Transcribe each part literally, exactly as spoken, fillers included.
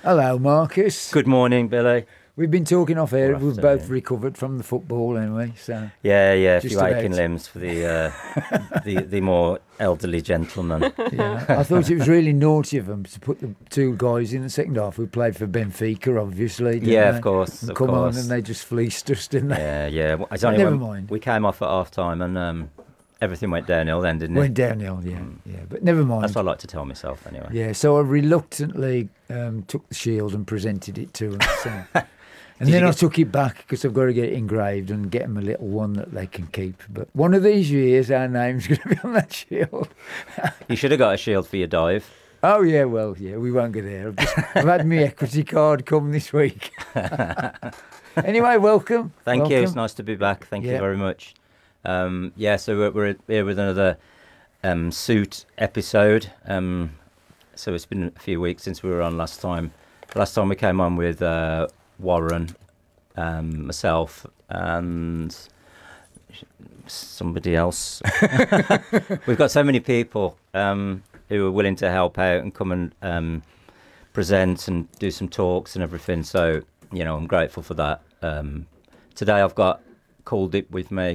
Hello, Marcus. Good morning, Billy. We've been talking off air. Good We've both afternoon. recovered from the football anyway. So Yeah, yeah, a Just few aching about. limbs for the, uh, the the more elderly gentleman. yeah, I thought it was really naughty of them to put the two guys in the second half who played for Benfica, obviously. didn't Yeah, they? of course, And of come on, course. and they just fleeced us, didn't they? Yeah, yeah. Well, It's But only never when mind. we came off at half time and um, everything went downhill then, didn't Went it? downhill, yeah, yeah. But never mind. That's what I like to tell myself anyway. Yeah, so I reluctantly um, took the shield and presented it to them. So. And Did then you I get- took it back because I've got to get it engraved and get them a little one that they can keep. But one of these years, our name's going to be on that shield. You should have got a shield for your dive. Oh, yeah, well, yeah, we won't get there. I've, just, I've had my equity card come this week. Anyway, welcome. Thank welcome. you. It's nice to be back. Thank Yeah. you very much. Um, yeah, so we're, we're here with another um, suit episode. Um, so it's been a few weeks since we were on last time. Last time we came on with uh, Warren, um, myself, and somebody else. We've got so many people um, who are willing to help out and come and um, present and do some talks and everything. So, you know, I'm grateful for that. Um, today I've got Coldip with me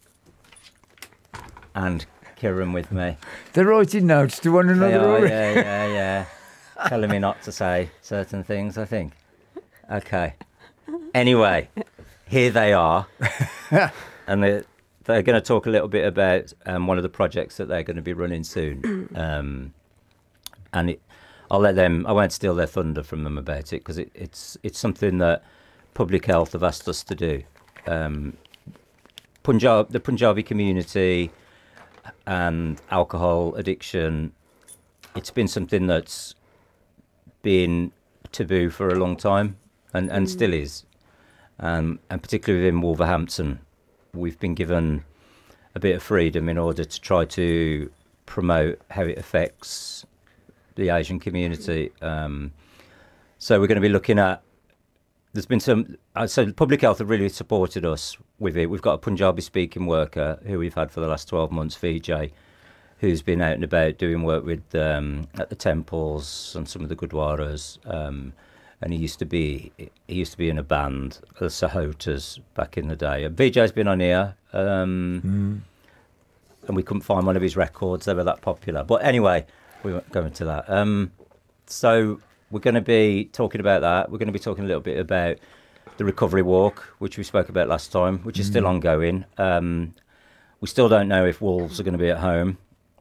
and Kieran with me. They're writing notes to one They another are, already. yeah, yeah, yeah. Telling me not to say certain things, I think. Okay. Anyway, here they are. And they're, they're going to talk a little bit about um, one of the projects that they're going to be running soon. Um, and it, I'll let them, I won't steal their thunder from them about it because it, it's, it's something that Public Health have asked us to do. Um, Punjab, the Punjabi community and alcohol addiction, it's been something that's been taboo for a long time and, and still is. Um, and particularly within Wolverhampton, we've been given a bit of freedom in order to try to promote how it affects the Asian community. Um, so we're going to be looking at, there's been some, uh, so Public Health have really supported us with it. We've got a Punjabi speaking worker who we've had for the last twelve months, Vijay, who's been out and about doing work with um, at the temples and some of the Gurdwaras. Um, and he used to be he used to be in a band, the Sahotas, back in the day. And Vijay's been on here, um, and we couldn't find one of his records. They were that popular. But anyway, we won't go into that. Um, so we're going to be talking about that. We're going to be talking a little bit about the recovery walk, which we spoke about last time, which is still ongoing. Um, we still don't know if Wolves are going to be at home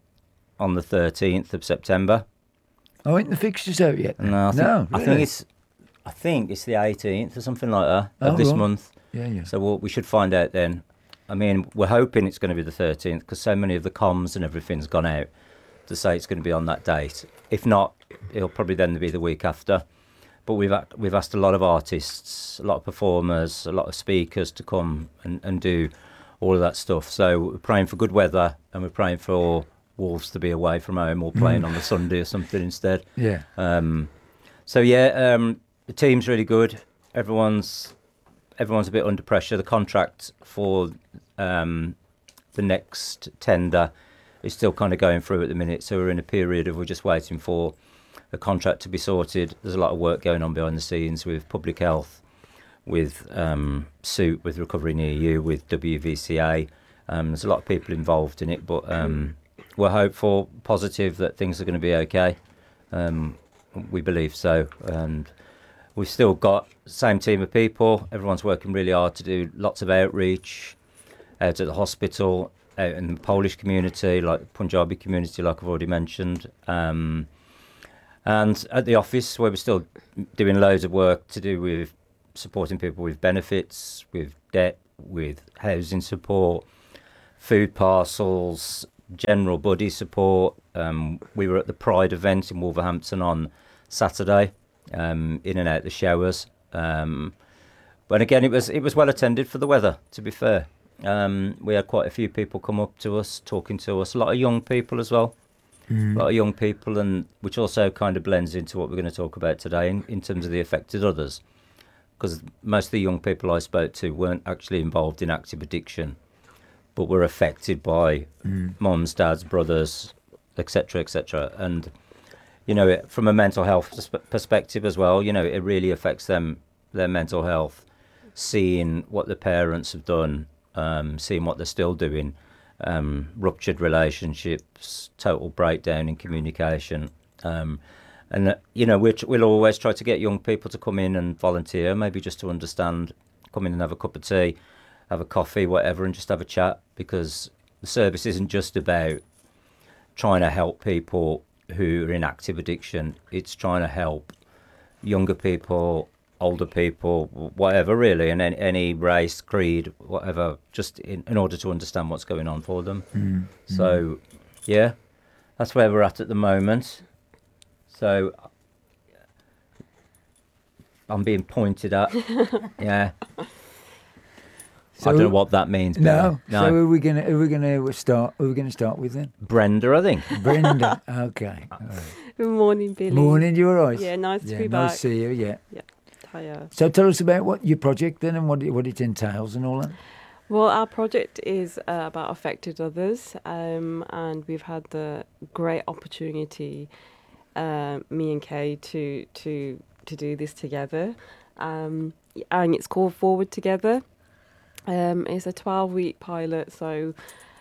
on the thirteenth of September. Oh, ain't the fixtures out yet? No, I think, no, I think really? it's I think it's the eighteenth or something like that Oh, of this right. month. Yeah, yeah. So we'll, we should find out then. I mean, we're hoping it's going to be the thirteenth because so many of the comms and everything's gone out to say it's going to be on that date. If not, it'll probably then be the week after. But we've a- we've asked a lot of artists, a lot of performers, a lot of speakers to come and, and do all of that stuff. So we're praying for good weather and we're praying for Wolves to be away from home or playing on the Sunday or something instead. Yeah. Um, so yeah, um, the team's really good. Everyone's everyone's a bit under pressure. The contract for um, the next tender is still kind of going through at the minute. So we're in a period of we're just waiting for the contract to be sorted. There's a lot of work going on behind the scenes with Public Health, with um, Suit, with Recovery Near You, with W V C A. Um, there's a lot of people involved in it, but um, we're hopeful, positive that things are going to be okay. Um, we believe so. And we've still got the same team of people. Everyone's working really hard to do lots of outreach out at the hospital, out in the Polish community, like the Punjabi community, like I've already mentioned. Um, and at the office, where we're still doing loads of work to do with supporting people with benefits, with debt, with housing support, food parcels, general buddy support. Um, we were at the Pride event in Wolverhampton on Saturday, um, in and out the showers. Um, but again, it was it was well attended for the weather, to be fair. Um, we had quite a few people come up to us, talking to us, a lot of young people as well. A lot of young people, and which also kind of blends into what we're going to talk about today in, in terms of the affected others. Because most of the young people I spoke to weren't actually involved in active addiction, but were affected by mm. mums, dads, brothers, et cetera, et cetera. And you know, it, from a mental health perspe- perspective as well, you know, it really affects them, their mental health, seeing what the parents have done, um, seeing what they're still doing, um, ruptured relationships, total breakdown in communication. Um, and, uh, you know, we'll, we'll always try to get young people to come in and volunteer, maybe just to understand, come in and have a cup of tea, have a coffee, whatever, and just have a chat, because the service isn't just about trying to help people who are in active addiction. It's trying to help younger people, older people, whatever, really, and any, any race, creed, whatever, just in, in order to understand what's going on for them. Mm. So, yeah, that's where we're at at the moment. So, I'm being pointed at. Yeah. So I don't know what that means. No. No. So are we gonna are we gonna start? Who are we gonna start with then? Brenda, I think. Brenda. Okay. All right. Good morning, Billy. Morning. You all right? Yeah, nice Yeah, to be nice back. to see you. Yeah. Hiya. So tell us about what your project then and what it, what it entails and all that. Well, our project is uh, about affected others, um, and we've had the great opportunity, uh, me and Kay, to to to do this together, um, and it's called Forward Together. Um, it's a twelve-week pilot, so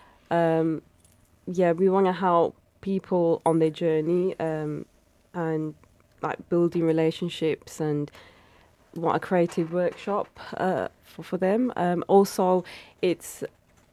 um, yeah, we want to help people on their journey, um, and like building relationships, and want a creative workshop uh, for, for them. Um, also, it's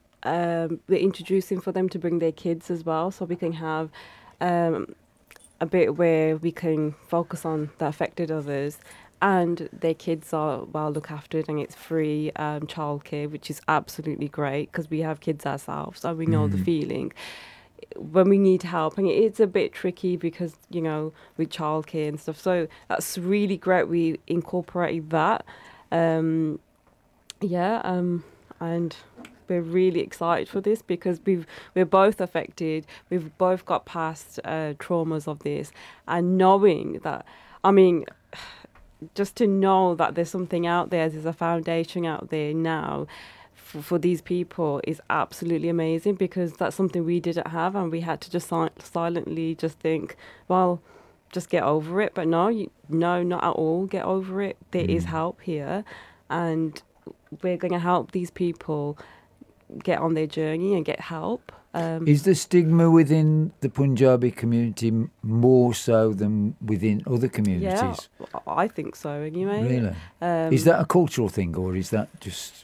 um, we're introducing for them to bring their kids as well, so we can have um, a bit where we can focus on the affected others, and their kids are well looked after, and it's free um, childcare, which is absolutely great because we have kids ourselves, so we know the Mm. feeling when we need help. And it's a bit tricky because, you know, with childcare and stuff, so that's really great we incorporated that. Um, yeah, um, and we're really excited for this because we've we're both affected. We've both got past uh, traumas of this, and knowing that, I mean, just to know that there's something out there, there's a foundation out there now for, for these people is absolutely amazing, because that's something we didn't have, and we had to just si- silently just think, well, just get over it. But no, you, no, not at all. Get over it. There is Mm. help here, and we're going to help these people get on their journey and get help. Um, Is the stigma within the Punjabi community m- more so than within other yeah, communities? I think so anyway. Really? Um, Is that a cultural thing, or is that just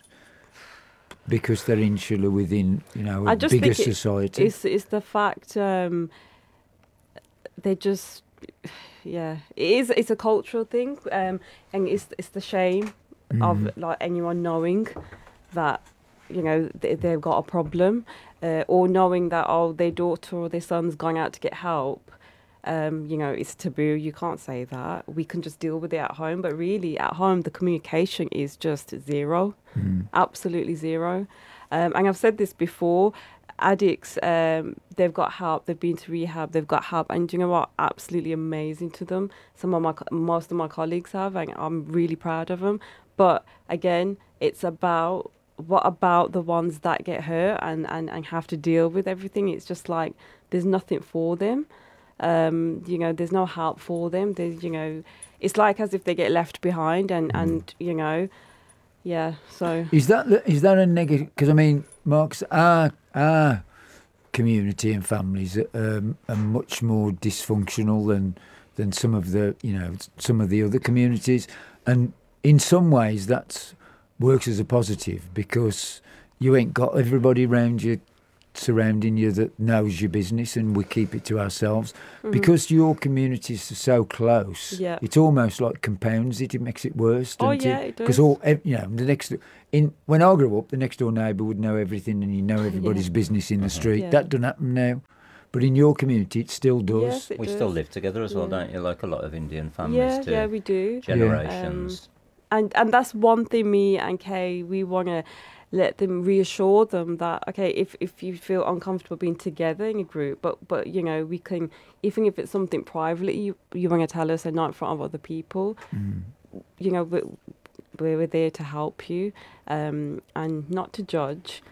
because they're insular within, you know, a I just bigger think it- society? It's it's the fact um, they just yeah it is it's a cultural thing, um, and it's it's the shame Mhm. of like anyone knowing that, you know, they, they've got a problem, uh, or knowing that, oh, their daughter or their son's gone out to get help. Um, you know, it's taboo. You can't say that. We can just deal with it at home. But really, at home, the communication is just zero. Mm. Absolutely zero. Um, and I've said this before, addicts, um, they've got help, they've been to rehab, they've got help, and do you know what? Absolutely amazing to them. Some of my, co- most of my colleagues have, and I'm really proud of them. But again, it's about, what about the ones that get hurt and, and, and have to deal with everything? It's just like, there's nothing for them. Um, you know, there's no help for them. There's, you know, it's like as if they get left behind, and, Mm. and you know, yeah, so... Is that the- is that a negative? Because I mean, Mark's our our community and families are, um, are much more dysfunctional than than some of the you know some of the other communities, and in some ways that works as a positive because you ain't got everybody around you surrounding you that knows your business, and we keep it to ourselves. Mhm. Because your communities are so close, Yeah. it almost like compounds it. It makes it worse, Oh, doesn't yeah, it? it Because does. all ev- you know, the next in when I grew up, the next door neighbour would know everything, and you know everybody's business in the street. Yeah. That doesn't happen now, but in your community, it still does. Yes, it We does. still live together as well, Yeah. don't you? Like a lot of Indian families Yeah, do. yeah, we do. Generations. And and that's one thing me and Kay, we want to let them, reassure them that, okay, if, if you feel uncomfortable being together in a group, but, but you know, we can, even if it's something privately you, you want to tell us and not in front of other people, Mm. you know, we're, we're there to help you, um, and not to judge.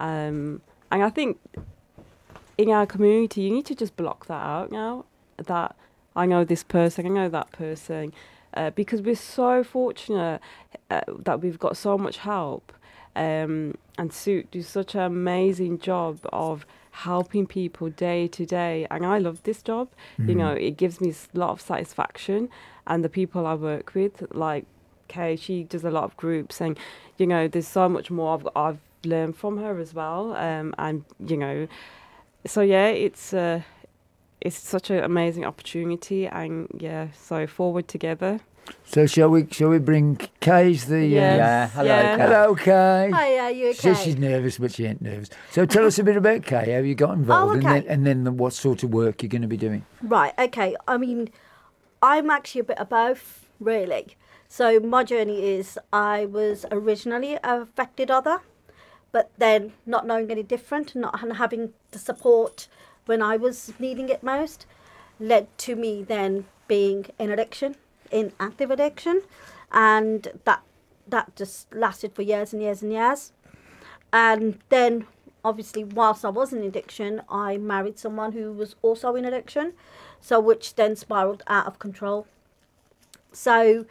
Um, and I think in our community, you need to just block that out now, that I know this person, I know that person, uh, because we're so fortunate uh, that we've got so much help. Um, and Sue do such an amazing job of helping people day to day. And I love this job. You know, it gives me a lot of satisfaction. And the people I work with, like Kay, she does a lot of groups, and you know, there's so much more I've I've learned from her as well. Um, and you know, so yeah, it's uh, it's such an amazing opportunity, and yeah, so forward together. So shall we? Shall we bring Kay's the? Yes. Yeah, hello, Yeah. Kay. Hello, Kay. Hi, are you She says okay? she's nervous, but she ain't nervous. So tell us a bit about Kay. How you got involved, Oh, and okay. then and then the, what sort of work you're going to be doing. Right, okay. I mean, I'm actually a bit of both, really. So my journey is I was originally a affected other, but then not knowing any different, not ha- having the support when I was needing it most, led to me then being in addiction, in active addiction, and that that just lasted for years and years and years. And then, obviously, whilst I was in addiction, I married someone who was also in addiction, so which then spiraled out of control. So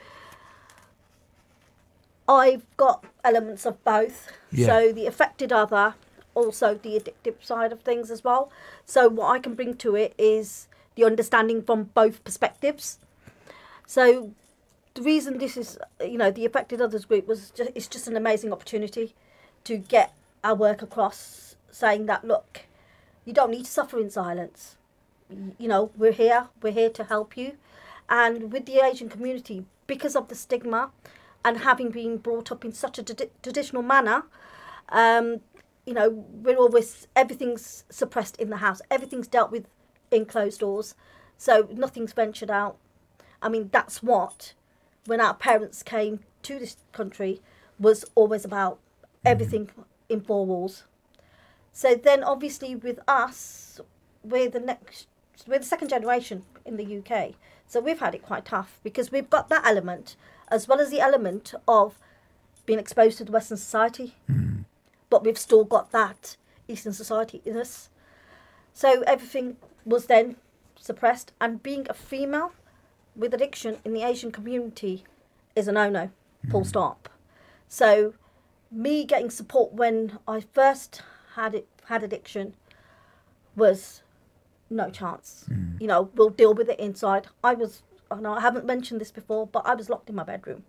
I've got elements of both. Yeah. So the affected other, also the addictive side of things as well. So what I can bring to it is the understanding from both perspectives. So the reason this is, you know, the affected others group was just, it's just an amazing opportunity to get our work across, saying that, look, you don't need to suffer in silence. Y- You know, we're here, we're here to help you. And with the Asian community, because of the stigma and having been brought up in such a tradi- traditional manner, um, you know, we're always, everything's suppressed in the house. Everything's dealt with in closed doors. So nothing's ventured out. I mean, that's what, when our parents came to this country, was always about everything in four walls. So then obviously with us, we're the next, we're the second generation in the U K. So we've had it quite tough because we've got that element as well as the element of being exposed to the Western society. But we've still got that Eastern society in us. So everything was then suppressed, and being a female with addiction in the Asian community is a no-no, full stop. So me getting support when I first had it had addiction was no chance. You know, we'll deal with it inside. I was, I know I haven't mentioned this before, but I was locked in my bedroom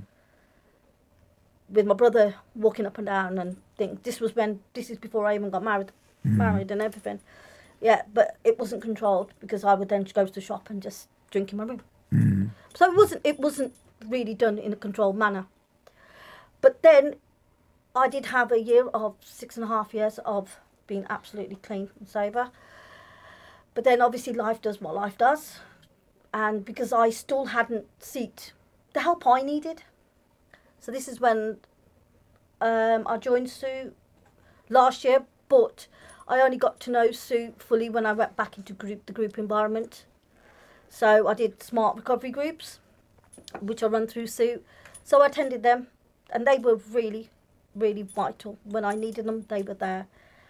with my brother walking up and down and think this was when this is before I even got married, married and everything. Yeah, but it wasn't controlled because I would then go to the shop and just drink in my room. So it wasn't it wasn't really done in a controlled manner. But then I did have a year of six and a half years of being absolutely clean and sober. But then obviously life does what life does. And because I still hadn't sought the help I needed. So this is when um, I joined Sue last year, but I only got to know Sue fully when I went back into group the group environment. So I did smart recovery groups, which I run through Sue. So I attended them, and they were really, really vital. When I needed them, they were there.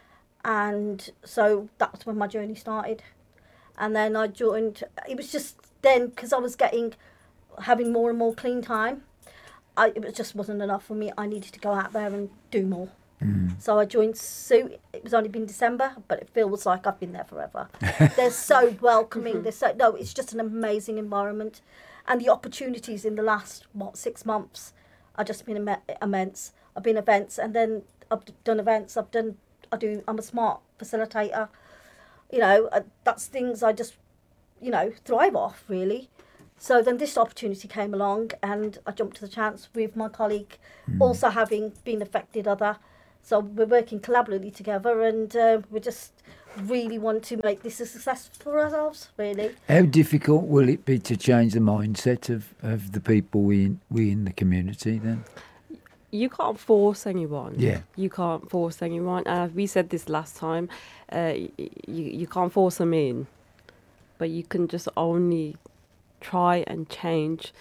And so that's when my journey started. And then I joined, it was just then, because I was getting, having more and more clean time, I, it was- just wasn't enough for me. I needed to go out there and do more. So I joined Sue. It was only been December, but it feels like I've been there forever. They're so welcoming. They're so no. It's just an amazing environment, and the opportunities in the last what six months are just been imme- immense. I've been events, and then I've d- done events. I've done. I do. I'm a smart facilitator. You know, uh, that's things I just, you know, thrive off really. So then this opportunity came along, and I jumped to the chance with my colleague, also having been affected other. So we're working collaboratively together, and uh, we just really want to make this a success for ourselves, really. How difficult will it be to change the mindset of, of the people we in, we in the community then? You can't force anyone. Yeah. You can't force anyone. Uh, we said this last time. Uh, y- y- you you can't force them in, but you can just only try and change.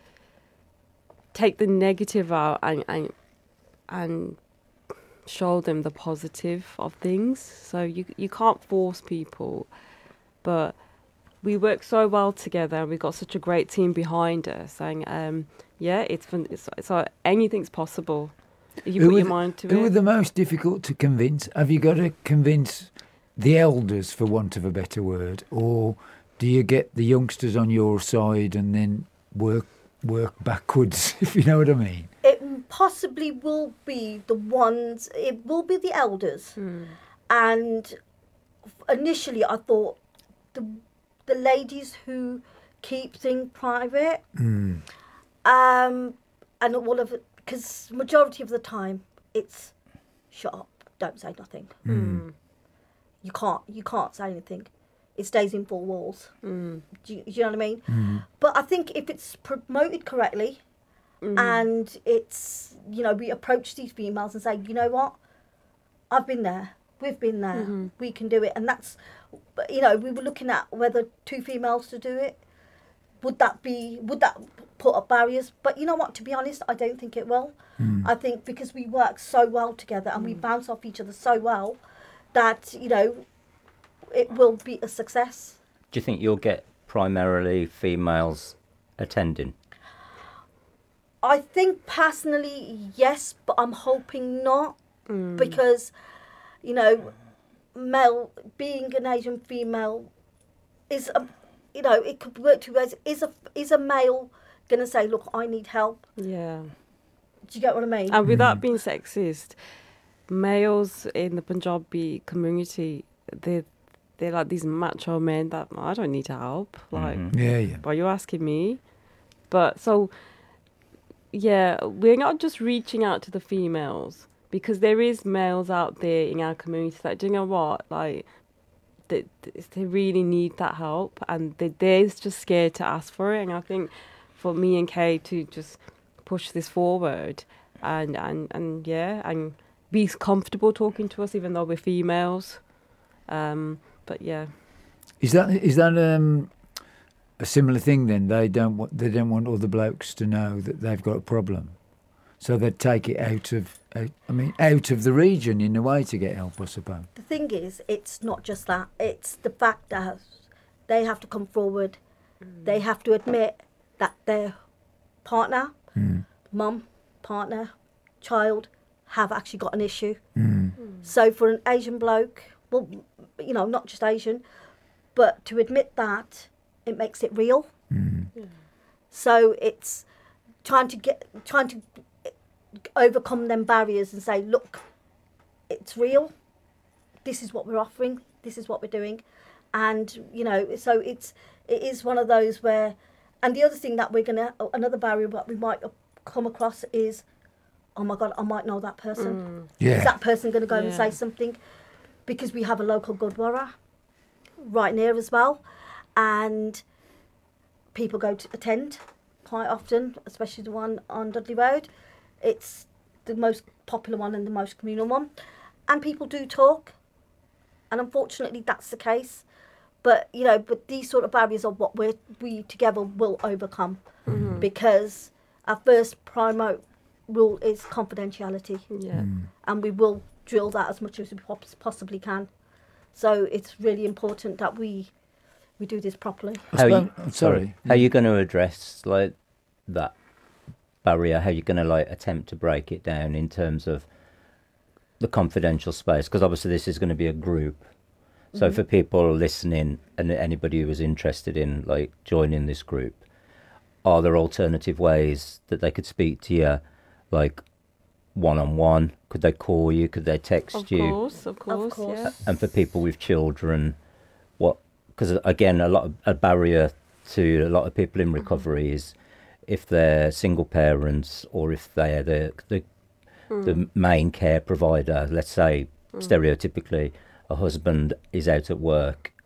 Take the negative out and and and show them the positive of things. So you you can't force people, but we work so well together, and we've got such a great team behind us saying, um, yeah, it's fun. It's, it's like anything's possible if you Who put are your the- mind to Who are it. the most difficult to convince? Have you got to convince the elders, for want of a better word, or do you get the youngsters on your side and then work work backwards, if you know what I mean? It possibly will be the ones, it will be the elders. Hmm. And initially I thought the the ladies who keep things private, Mm. um, and all of it, because majority of the time it's shut up, don't say nothing. Mm. You can't, you can't say anything. It stays in four walls. Mm. Do you, do you know what I mean? Mm. But I think if it's promoted correctly, Mm. and it's, you know, we approach these females and say, you know what, I've been there, we've been there, Mhm. we can do it. And that's, but, you know, we were looking at whether two females to do it, would that be, would that put up barriers? But you know what, to be honest, I don't think it will. Mm. I think because we work so well together and we bounce off each other so well that, you know, it will be a success. Do you think you'll get primarily females attending? I think personally, yes, but I'm hoping not. Mm. Because, you know, male, being an Asian female is, a, you know, it could work two ways. Is a, is a male going to say, look, I need help? Yeah. Do you get what I mean? And without being sexist, males in the Punjabi community, they they're like these macho men that I don't need to help. Like, Mhm. Yeah, yeah. why are you asking me? But so, yeah, we're not just reaching out to the females, because there is males out there in our community that, do you know what, like, they, they really need that help, and they, they're just scared to ask for it. And I think for me and Kay to just push this forward and, and, and yeah, and be comfortable talking to us even though we're females. Um, but yeah. Is that is that um, a similar thing then? They don't want they don't want other blokes to know that they've got a problem, so they take it out of out, I mean out of the region in a way to get help, I suppose. The thing is, it's not just that. It's the fact that they have to come forward. They have to admit that their partner, Mm. mum, partner, child have actually got an issue. Mm. So for an Asian bloke, well, you know, not just Asian, but to admit that, it makes it real. Mm. So it's trying to get, trying to overcome them barriers and say, look, it's real. This is what we're offering. This is what we're doing. And, you know, so it's, it is one of those where, and the other thing that we're going to, another barrier that we might come across is, oh my God, I might know that person. Yeah. Is that person going to go and Yeah. say something? Because we have a local Gurdwara right near as well. And people go to attend quite often, especially the one on Dudley Road. It's the most popular one and the most communal one. And people do talk. And unfortunately, that's the case. But, you know, but these sort of barriers are what we're, we together will overcome. Mm-hmm. Because our first primo rule is confidentiality. Yeah. And we will drill that as much as we pos- possibly can. So it's really important that we we do this properly. I How you- suppose- I'm sorry. How are you going to address like that barrier? How are you going to like attempt to break it down in terms of the confidential space? Because obviously this is going to be a group. So for people listening and anybody who is interested in like joining this group, are there alternative ways that they could speak to you, like one on one? Could they call you? Could they text Of you? course, of course, course. yeah. And for people with children, what? Because again, a lot of a barrier to a lot of people in recovery is if they're single parents or if they're the the, the main care provider. Let's say stereotypically, a husband is out at work